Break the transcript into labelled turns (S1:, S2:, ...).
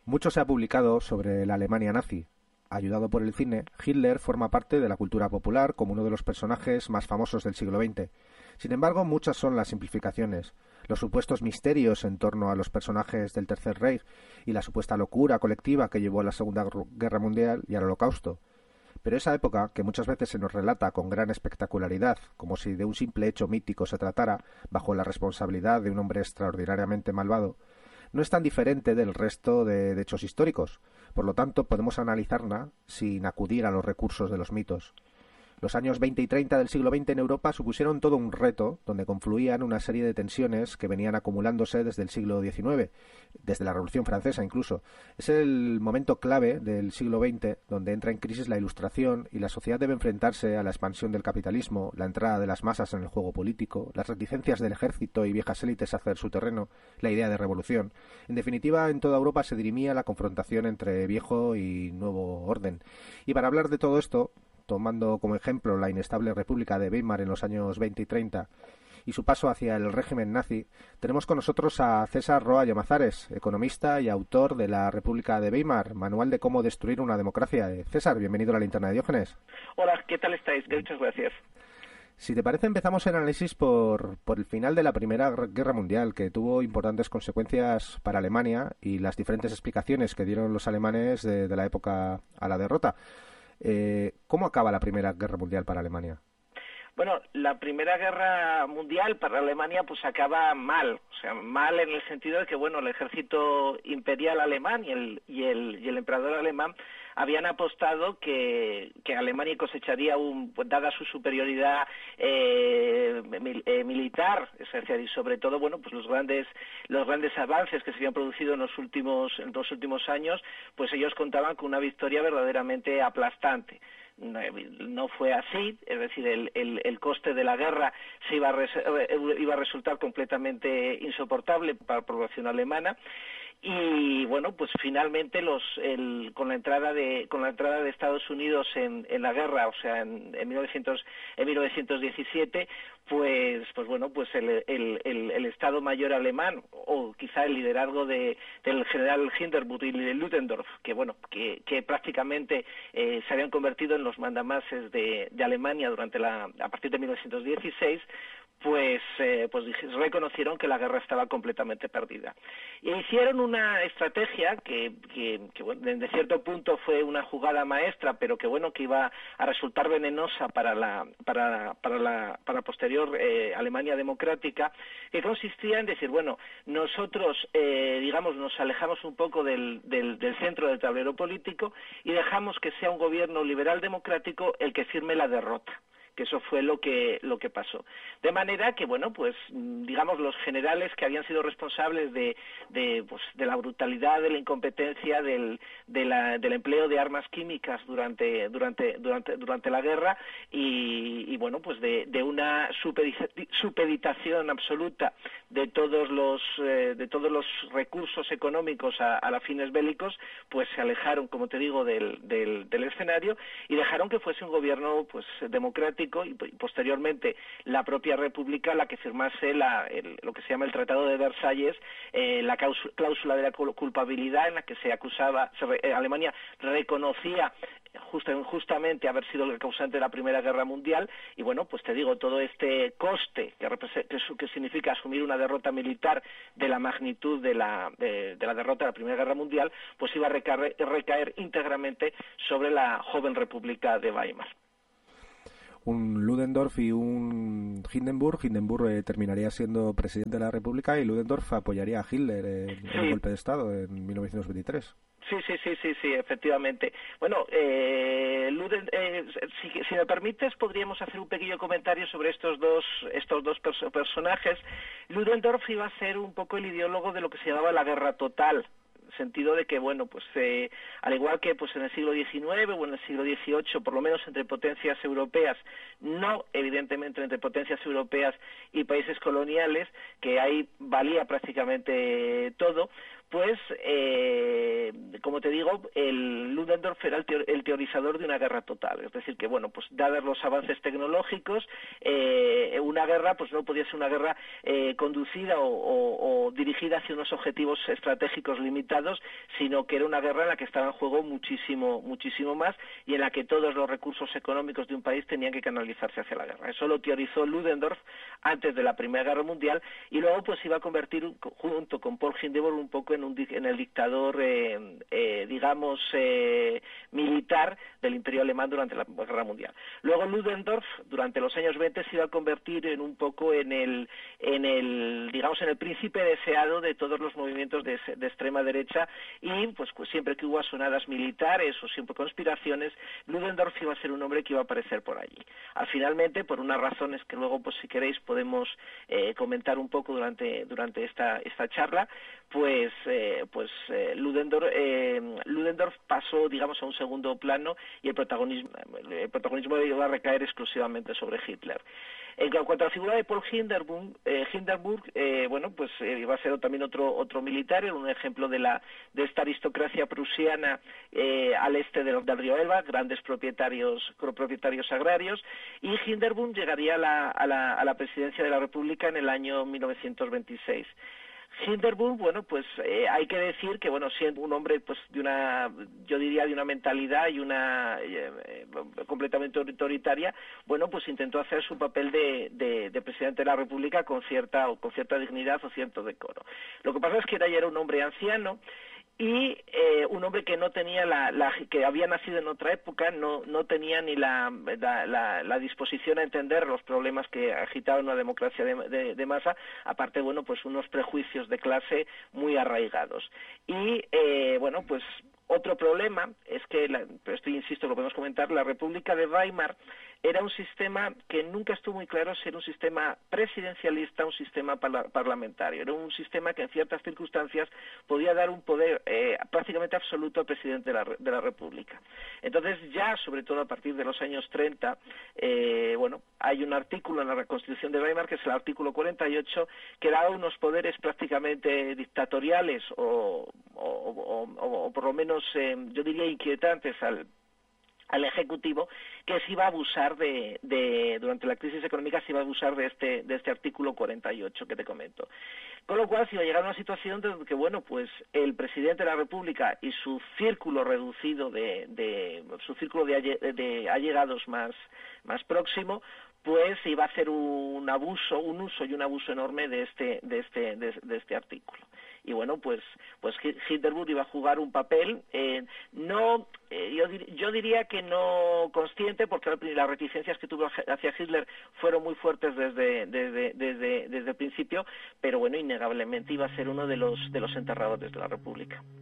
S1: Mucho se ha publicado sobre la Alemania nazi. Ayudado por el cine, Hitler forma parte de la cultura popular como uno de los personajes más famosos del siglo XX. Sin embargo, muchas son las simplificaciones, los supuestos misterios en torno a los personajes del Tercer Reich y la supuesta locura colectiva que llevó a la Segunda Guerra Mundial y al Holocausto. Pero esa época, que muchas veces se nos relata con gran espectacularidad, como si de un simple hecho mítico se tratara, bajo la responsabilidad de un hombre extraordinariamente malvado, no es tan diferente del resto de hechos históricos. Por lo tanto, podemos analizarla sin acudir a los recursos de los mitos. Los años 20 y 30 del siglo XX en Europa supusieron todo un reto donde confluían una serie de tensiones que venían acumulándose desde el siglo XIX, desde la Revolución Francesa incluso. Es el momento clave del siglo XX donde entra en crisis la Ilustración y la sociedad debe enfrentarse a la expansión del capitalismo, la entrada de las masas en el juego político, las reticencias del ejército y viejas élites a hacer su terreno, la idea de revolución. En definitiva, en toda Europa se dirimía la confrontación entre viejo y nuevo orden. Y para hablar de todo esto, tomando como ejemplo la inestable República de Weimar en los años 20 y 30 y su paso hacia el régimen nazi, tenemos con nosotros a César Roa Llamazares, economista y autor de La República de Weimar, Manual de cómo destruir una democracia. César, bienvenido a la Linterna de Diógenes.
S2: Hola, ¿qué tal estáis? Muchas gracias.
S1: Si te parece, empezamos el análisis por el final de la Primera Guerra Mundial, que tuvo importantes consecuencias para Alemania y las diferentes explicaciones que dieron los alemanes de la época a la derrota. ¿Cómo acaba la Primera Guerra Mundial para Alemania?
S2: Bueno, la Primera Guerra Mundial para Alemania pues acaba mal, o sea, mal en el sentido de que, bueno, el ejército imperial alemán y el emperador alemán habían apostado que Alemania cosecharía, dada su superioridad militar, es decir, y sobre todo, bueno, pues los grandes avances que se habían producido en los últimos años, pues ellos contaban con una victoria verdaderamente aplastante. No fue así, es decir, el coste de la guerra iba a resultar completamente insoportable para la población alemana. Y bueno, pues finalmente con la entrada de Estados Unidos en la guerra, o sea, en 1917, pues bueno, pues el Estado Mayor alemán, o quizá el liderazgo del general Hindenburg y de Ludendorff, que prácticamente se habían convertido en los mandamases de Alemania a partir de 1916, pues reconocieron que la guerra estaba completamente perdida. E hicieron una estrategia que bueno, desde cierto punto fue una jugada maestra, pero que iba a resultar venenosa para la posterior Alemania democrática, que consistía en decir, bueno, nosotros nos alejamos un poco del centro del tablero político y dejamos que sea un gobierno liberal democrático el que firme la derrota. Que eso fue lo que pasó. De manera que, bueno, pues digamos los generales que habían sido responsables de la brutalidad, de la incompetencia, del empleo de armas químicas durante la guerra y bueno, pues de una supeditación absoluta de todos los recursos económicos a los fines bélicos, pues se alejaron, como te digo, del escenario y dejaron que fuese un gobierno pues democrático y posteriormente la propia República la que firmase lo que se llama el Tratado de Versalles, la cláusula de la culpabilidad en la que Alemania reconocía justamente haber sido el causante de la Primera Guerra Mundial y bueno, pues te digo, todo este coste que significa asumir una derrota militar de la magnitud de la derrota de la Primera Guerra Mundial, pues iba a recaer íntegramente sobre la joven República de Weimar.
S1: Un Ludendorff y un Hindenburg. Hindenburg terminaría siendo presidente de la República y Ludendorff apoyaría a Hitler en el golpe de Estado en 1923.
S2: Sí, efectivamente. Bueno, si me permites, podríamos hacer un pequeño comentario sobre estos dos personajes. Ludendorff iba a ser un poco el ideólogo de lo que se llamaba la guerra total. Sentido de que, bueno, pues al igual que pues en el siglo XIX o en el siglo XVIII, por lo menos entre potencias europeas, no evidentemente entre potencias europeas y países coloniales, que ahí valía prácticamente todo, pues, como te digo, el Ludendorff era el teorizador de una guerra total. Es decir, que, bueno, pues dados los avances tecnológicos, una guerra pues no podía ser una guerra conducida o dirigida hacia unos objetivos estratégicos limitados, sino que era una guerra en la que estaba en juego muchísimo más y en la que todos los recursos económicos de un país tenían que canalizarse hacia la guerra. Eso lo teorizó Ludendorff antes de la Primera Guerra Mundial y luego pues iba a convertir junto con Paul Hindenburg un poco en el dictador militar del Imperio Alemán durante la Guerra Mundial. Luego Ludendorff durante los años 20 se iba a convertir un poco en el príncipe deseado de todos los movimientos de extrema derecha y pues siempre que hubo asonadas militares o siempre conspiraciones, Ludendorff iba a ser un hombre que iba a aparecer por allí. Finalmente, por unas razones que luego pues si queréis podemos comentar un poco durante esta charla, pues Ludendorff pasó, digamos, a un segundo plano y el protagonismo iba a recaer exclusivamente sobre Hitler. En cuanto a la figura de Paul Hindenburg, iba a ser también otro militar, un ejemplo de esta aristocracia prusiana al este del río Elba, grandes propietarios agrarios, y Hindenburg llegaría a la presidencia de la República en el año 1926. Hindenburg, hay que decir que, siendo un hombre, pues, de una mentalidad y completamente autoritaria, pues intentó hacer su papel de presidente de la República con cierta dignidad o cierto decoro. Lo que pasa es que ya era un hombre anciano y un hombre que no tenía que había nacido en otra época, no tenía ni la disposición a entender los problemas que agitaban una democracia de masa, aparte, pues unos prejuicios de clase muy arraigados. Y, otro problema es que, pero esto insisto, lo podemos comentar, la República de Weimar era un sistema que nunca estuvo muy claro si era un sistema presidencialista o un sistema parlamentario. Era un sistema que en ciertas circunstancias podía dar un poder prácticamente absoluto al presidente de la República. Entonces ya, sobre todo a partir de los años 30, hay un artículo en la Constitución de Weimar, que es el artículo 48, que daba unos poderes prácticamente dictatoriales o por lo menos, yo diría, inquietantes al Ejecutivo, que se iba a abusar durante la crisis económica se iba a abusar de este artículo 48 que te comento. Con lo cual se iba a llegar a una situación de que, el presidente de la República y su círculo reducido su círculo de allegados más próximo, pues se iba a hacer un uso y un abuso enorme de este artículo. Y Hindenburg iba a jugar un papel, yo diría que no consciente, porque las reticencias que tuvo hacia Hitler fueron muy fuertes desde el principio, pero innegablemente iba a ser uno de los enterradores de la República.